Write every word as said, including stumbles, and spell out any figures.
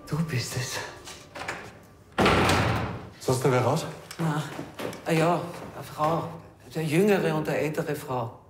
Du bist es. Sagst du wer raus? Na, ah ja, eine Frau. Eine jüngere und eine ältere Frau.